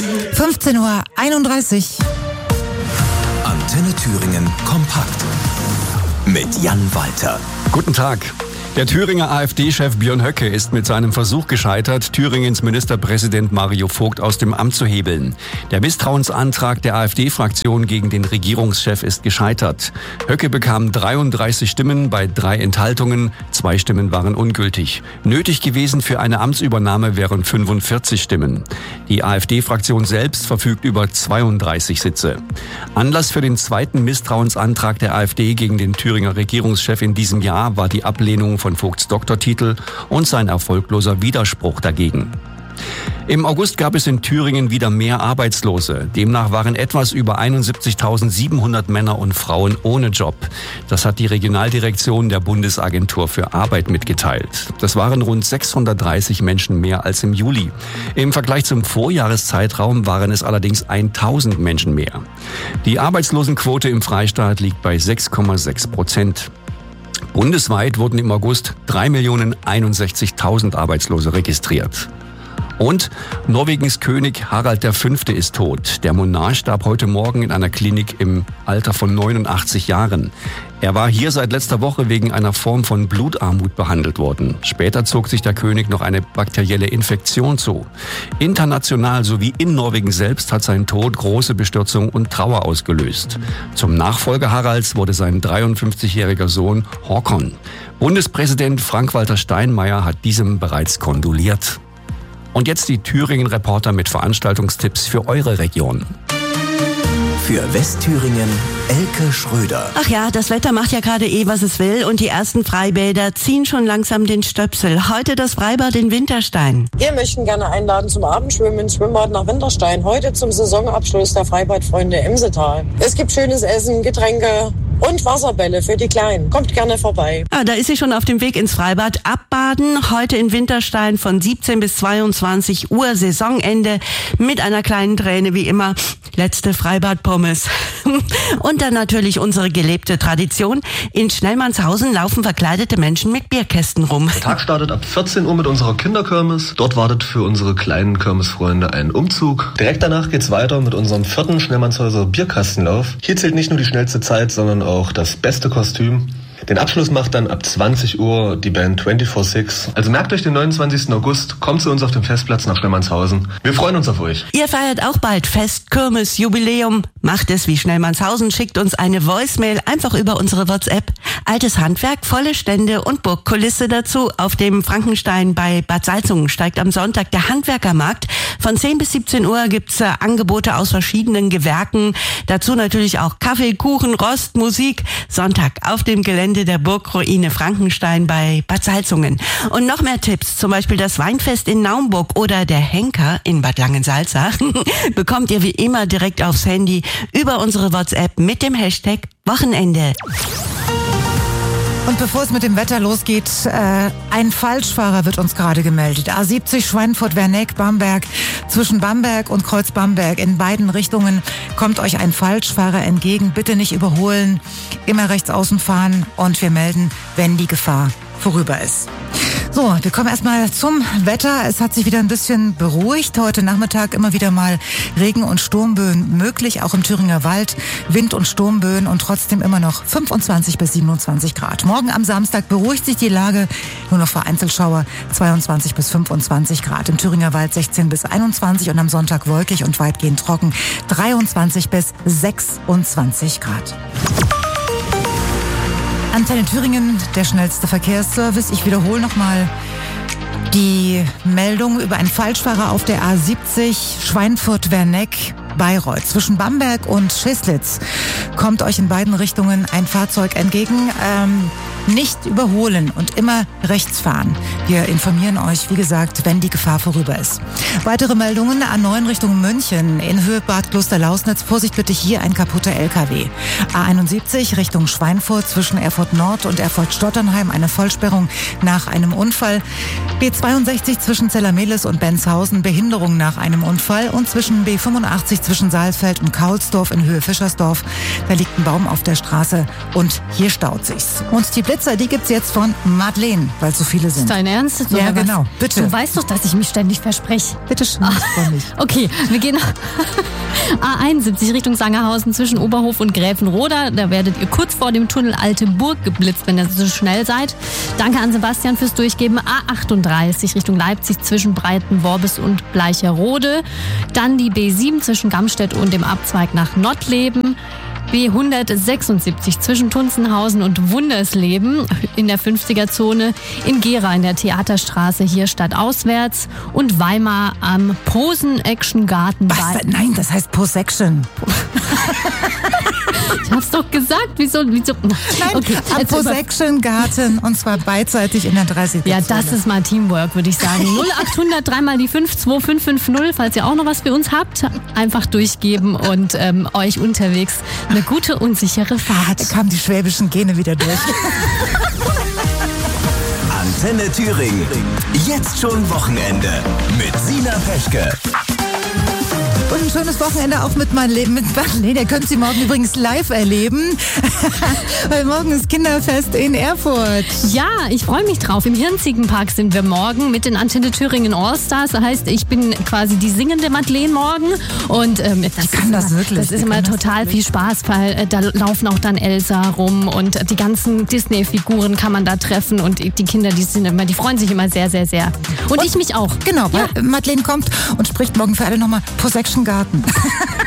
15:31 Uhr. Antenne Thüringen kompakt mit Jan Walter. Guten Tag. Der Thüringer AfD-Chef Björn Höcke ist mit seinem Versuch gescheitert, Thüringens Ministerpräsident Mario Vogt aus dem Amt zu hebeln. Der Misstrauensantrag der AfD-Fraktion gegen den Regierungschef ist gescheitert. Höcke bekam 33 Stimmen bei 3 Enthaltungen, 2 Stimmen waren ungültig. Nötig gewesen für eine Amtsübernahme wären 45 Stimmen. Die AfD-Fraktion selbst verfügt über 32 Sitze. Anlass für den zweiten Misstrauensantrag der AfD gegen den Thüringer Regierungschef in diesem Jahr war die Ablehnung von Vogts Doktortitel und sein erfolgloser Widerspruch dagegen. Im August gab es in Thüringen wieder mehr Arbeitslose. Demnach waren etwas über 71.700 Männer und Frauen ohne Job. Das hat die Regionaldirektion der Bundesagentur für Arbeit mitgeteilt. Das waren rund 630 Menschen mehr als im Juli. Im Vergleich zum Vorjahreszeitraum waren es allerdings 1.000 Menschen mehr. Die Arbeitslosenquote im Freistaat liegt bei 6,6%. Bundesweit wurden im August 3.061.000 Arbeitslose registriert. Und Norwegens König Harald V. ist tot. Der Monarch starb heute Morgen in einer Klinik im Alter von 89 Jahren. Er war hier seit letzter Woche wegen einer Form von Blutarmut behandelt worden. Später zog sich der König noch eine bakterielle Infektion zu. International sowie in Norwegen selbst hat sein Tod große Bestürzung und Trauer ausgelöst. Zum Nachfolger Haralds wurde sein 53-jähriger Sohn Håkon. Bundespräsident Frank-Walter Steinmeier hat diesem bereits kondoliert. Und jetzt die Thüringen-Reporter mit Veranstaltungstipps für eure Region. Für Westthüringen Elke Schröder. Ach ja, das Wetter macht ja gerade was es will und die ersten Freibäder ziehen schon langsam den Stöpsel. Heute das Freibad in Winterstein. Wir möchten gerne einladen zum Abendschwimmen ins Schwimmbad nach Winterstein. Heute zum Saisonabschluss der Freibadfreunde Emsetal. Es gibt schönes Essen, Getränke und Wasserbälle für die Kleinen. Kommt gerne vorbei. Ah, da ist sie schon auf dem Weg ins Freibad. Abbaden heute in Winterstein von 17 bis 22 Uhr. Saisonende mit einer kleinen Träne wie immer. Letzte Freibadpommes. Und dann natürlich unsere gelebte Tradition. In Schnellmannshausen laufen verkleidete Menschen mit Bierkästen rum. Der Tag startet ab 14 Uhr mit unserer Kinderkirmes. Dort wartet für unsere kleinen Kirmesfreunde ein Umzug. Direkt danach geht's weiter mit unserem 4. Schnellmannshäuser Bierkastenlauf. Hier zählt nicht nur die schnellste Zeit, sondern auch das beste Kostüm. Den Abschluss macht dann ab 20 Uhr die Band 24/6. Also merkt euch den 29. August, kommt zu uns auf den Festplatz nach Schnellmannshausen. Wir freuen uns auf euch. Ihr feiert auch bald Fest, Kirmes, Jubiläum. Macht es wie Schnellmannshausen, schickt uns eine Voicemail einfach über unsere WhatsApp. Altes Handwerk, volle Stände und Burgkulisse dazu. Auf dem Frankenstein bei Bad Salzungen steigt am Sonntag der Handwerkermarkt. Von 10 bis 17 Uhr gibt's Angebote aus verschiedenen Gewerken. Dazu natürlich auch Kaffee, Kuchen, Rost, Musik. Sonntag auf dem Gelände der Burgruine Frankenstein bei Bad Salzungen. Und noch mehr Tipps, zum Beispiel das Weinfest in Naumburg oder der Henker in Bad Langensalza, bekommt ihr wie immer direkt aufs Handy über unsere WhatsApp mit dem Hashtag Wochenende. Und bevor es mit dem Wetter losgeht, ein Falschfahrer wird uns gerade gemeldet. A70 Schweinfurt-Werneck, Bamberg. Zwischen Bamberg und Kreuz Bamberg in beiden Richtungen kommt euch ein Falschfahrer entgegen. Bitte nicht überholen, immer rechts außen fahren und wir melden, wenn die Gefahr vorüber ist. So, wir kommen erstmal zum Wetter. Es hat sich wieder ein bisschen beruhigt. Heute Nachmittag immer wieder mal Regen- und Sturmböen möglich, auch im Thüringer Wald. Wind- und Sturmböen und trotzdem immer noch 25 bis 27 Grad. Morgen am Samstag beruhigt sich die Lage, nur noch vereinzelt Schauer, 22 bis 25 Grad. Im Thüringer Wald 16 bis 21 und am Sonntag wolkig und weitgehend trocken, 23 bis 26 Grad. Antenne Thüringen, der schnellste Verkehrsservice. Ich wiederhole nochmal die Meldung über einen Falschfahrer auf der A70 Schweinfurt-Werneck. Bayreuth. Zwischen Bamberg und Scheslitz kommt euch in beiden Richtungen ein Fahrzeug entgegen. Nicht überholen und immer rechts fahren. Wir informieren euch, wie gesagt, wenn die Gefahr vorüber ist. Weitere Meldungen: A9 Richtung München in Höhe Bad Klosterlausnitz. Vorsicht bitte, hier ein kaputter LKW. A71 Richtung Schweinfurt zwischen Erfurt Nord und Erfurt Stotternheim eine Vollsperrung nach einem Unfall. B62 zwischen Zellermehlis und Benshausen Behinderung nach einem Unfall und zwischen B85 zwischen Saalfeld und Kaulsdorf in Höhe Fischersdorf. Da liegt ein Baum auf der Straße und hier staut sich's. Und die Beizer, die gibt's jetzt von Madeleine, weil so viele sind. Ist dein Ernst? Ja, Oder was? genau. Bitte. Du weißt doch, dass ich mich ständig verspreche. Bitte schön, ich freu mich. Okay, wir gehen A71 Richtung Sangerhausen zwischen Oberhof und Gräfenroda. Da werdet ihr kurz vor dem Tunnel Alte Burg geblitzt, wenn ihr so schnell seid. Danke an Sebastian fürs Durchgeben. A38 Richtung Leipzig zwischen Breitenworbis und Bleicherode. Dann die B7 zwischen Gamstedt und dem Abzweig nach Nottleben. B176 zwischen Tunzenhausen und Wundersleben in der 50er-Zone, in Gera in der Theaterstraße hier stadtauswärts und Weimar am Posen-Action-Garten. Was? Nein, das heißt Posection. Ich hab's doch gesagt, wieso? Nein, okay, am Posection-Garten und zwar beidseitig in der 30er-Zone. Ja, das ist mal Teamwork, würde ich sagen. 0800 3 mal die 52550, falls ihr auch noch was für uns habt, einfach durchgeben und euch unterwegs eine gute und sichere Fahrt. Da kamen die schwäbischen Gene wieder durch. Antenne Thüringen. Jetzt schon Wochenende mit Sina Peschke. Und ein schönes Wochenende auch mit Madeleine. Ihr könnt sie morgen übrigens live erleben, weil morgen ist Kinderfest in Erfurt. Ja, ich freue mich drauf. Im Hirnziegenpark sind wir morgen mit den Antenne Thüringen Allstars. Das heißt, ich bin quasi die singende Madeleine morgen. Und das ist immer total viel Spaß, weil da laufen auch dann Elsa rum und die ganzen Disney-Figuren kann man da treffen und die Kinder, die freuen sich immer sehr, sehr, sehr. Und ich mich auch. Genau, weil Madeleine kommt und spricht morgen für alle nochmal Posection Garten.